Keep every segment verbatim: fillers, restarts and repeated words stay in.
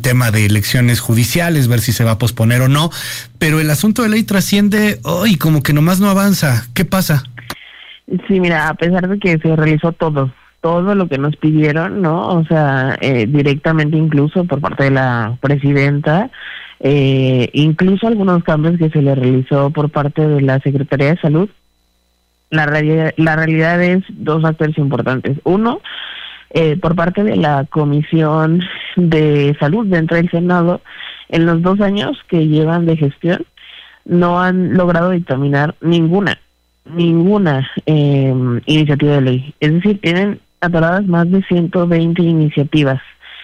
tema de elecciones judiciales, ver si se va a posponer o no, pero el asunto de ley trasciende hoy, como que nomás no avanza. ¿Qué pasa? Sí, mira, a pesar de que se realizó todo, todo lo que nos pidieron, ¿no? O sea, eh, directamente incluso por parte de la presidenta, eh, incluso algunos cambios que se le realizó por parte de la Secretaría de Salud, la realidad, la realidad es dos factores importantes. Uno, eh, por parte de la Comisión de Salud dentro del Senado, en los dos años que llevan de gestión, no han logrado dictaminar ninguna, ninguna eh, iniciativa de ley. Es decir, tienen atoradas más de ciento veinte iniciativas.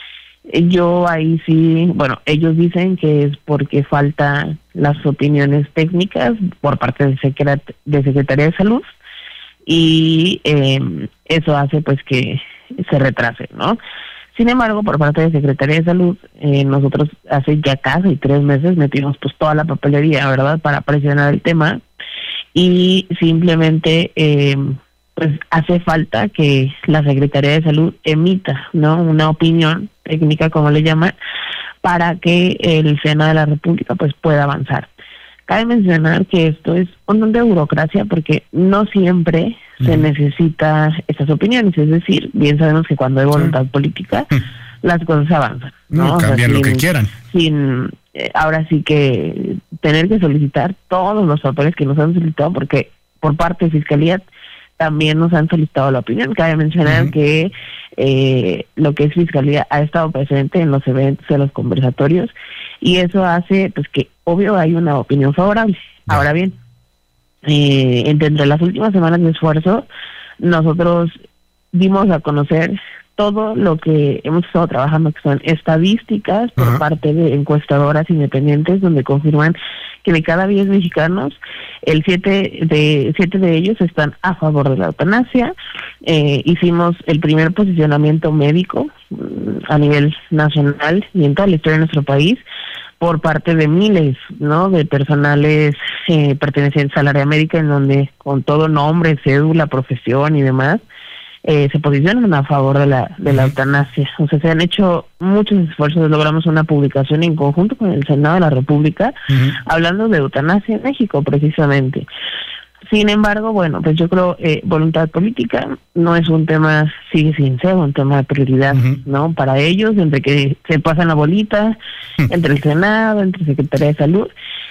Yo ahí sí, bueno, ellos dicen que es porque faltan las opiniones técnicas por parte de, secret de Secretaría de Salud y eh, eso hace pues que se retrase, ¿no? Sin embargo, por parte de Secretaría de Salud, eh, nosotros hace ya casi tres meses metimos pues toda la papelería, ¿verdad?, para presionar el tema y simplemente eh, pues hace falta que la Secretaría de Salud emita, ¿no?, una opinión técnica, como le llaman, para que el Senado de la República pues pueda avanzar. Cabe mencionar que esto es un montón de burocracia porque no siempre uh-huh. se necesita estas opiniones, es decir, bien sabemos que cuando hay voluntad sí. política, uh-huh. las cosas avanzan, ¿no? no cambian o sea, sin, lo que quieran. Sin, eh, ahora sí que tener que solicitar todos los papeles que nos han solicitado, porque por parte de Fiscalía también nos han solicitado la opinión. Cabe mencionar uh-huh. que eh, lo que es Fiscalía ha estado presente en los eventos, en los conversatorios, y eso hace pues que obvio hay una opinión favorable. Yeah. Ahora bien, eh, entre las últimas semanas de esfuerzo, nosotros dimos a conocer todo lo que hemos estado trabajando, que son estadísticas por uh-huh. parte de encuestadoras independientes, donde confirman que de cada diez mexicanos, el siete de siete de ellos están a favor de la eutanasia. Eh, hicimos el primer posicionamiento médico mmm, a nivel nacional y en toda la historia de nuestro país, por parte de miles, ¿no?, de personales eh, pertenecientes al área médica, en donde con todo nombre, cédula, profesión y demás, Eh, se posicionan a favor de la de la eutanasia. O sea, se han hecho muchos esfuerzos. Logramos una publicación en conjunto con el Senado de la República uh-huh. hablando de eutanasia en México, precisamente. Sin embargo, bueno, pues yo creo eh, voluntad política no es un tema, sigue sin ser un tema de prioridad, uh-huh. ¿no? Para ellos, entre que se pasan la bolita, uh-huh. entre el Senado, entre Secretaría de Salud.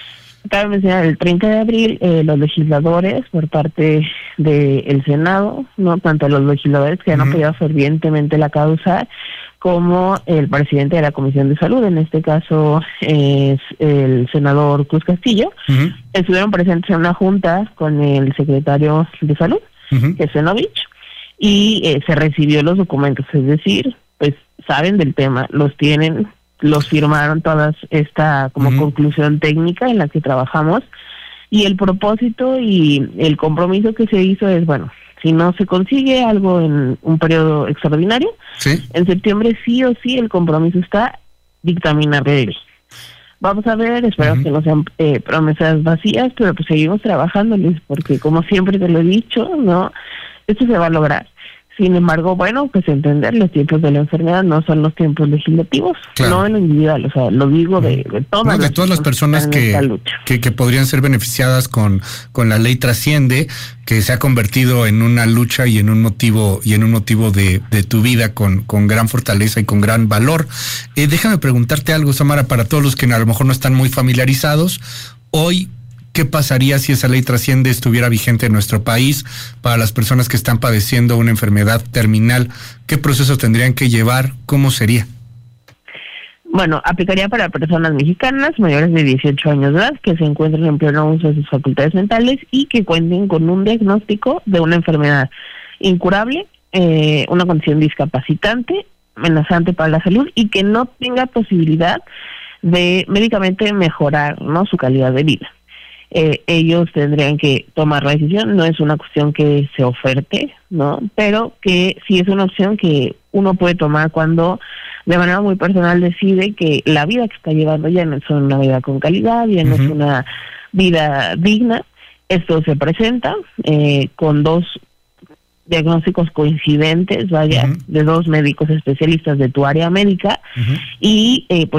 Cabe mencionar, el treinta de abril, eh, los legisladores, por parte del Senado, no tanto los legisladores que han uh-huh. apoyado fervientemente la causa, como el presidente de la Comisión de Salud, en este caso es el senador Cruz Castillo, uh-huh. estuvieron presentes en una junta con el secretario de Salud, uh-huh. que es Cenovich, y eh, se recibió los documentos, es decir, pues saben del tema, los tienen, los firmaron todas esta como uh-huh. conclusión técnica en la que trabajamos, y el propósito y el compromiso que se hizo es, bueno, si no se consigue algo en un periodo extraordinario, ¿sí?, en septiembre sí o sí el compromiso está dictaminar la ley. Vamos a ver, espero uh-huh. que no sean eh, promesas vacías, pero pues seguimos trabajándoles, porque como siempre te lo he dicho, ¿no?, esto se va a lograr. Sin embargo, bueno, pues entender los tiempos de la enfermedad no son los tiempos legislativos, claro. no en lo individual, o sea, lo digo de, de todas, no, de las, todas las personas que, que, que podrían ser beneficiadas con, con la ley Trasciende, que se ha convertido en una lucha y en un motivo y en un motivo de, de tu vida con, con gran fortaleza y con gran valor. Eh, déjame preguntarte algo, Samara, para todos los que a lo mejor no están muy familiarizados. Hoy, ¿qué pasaría si esa ley Trasciende estuviera vigente en nuestro país para las personas que están padeciendo una enfermedad terminal? ¿Qué proceso tendrían que llevar? ¿Cómo sería? Bueno, aplicaría para personas mexicanas mayores de dieciocho años de edad que se encuentren en pleno uso de sus facultades mentales y que cuenten con un diagnóstico de una enfermedad incurable, eh, una condición discapacitante, amenazante para la salud y que no tenga posibilidad de médicamente mejorar, ¿no?, su calidad de vida. Eh, ellos tendrían que tomar la decisión, no es una cuestión que se oferte, ¿no?, pero que sí es una opción que uno puede tomar cuando de manera muy personal decide que la vida que está llevando ya no es una vida con calidad, ya no uh-huh. es una vida digna. Esto se presenta eh, con dos diagnósticos coincidentes, vaya, uh-huh. de dos médicos especialistas de tu área médica, uh-huh. y eh, pues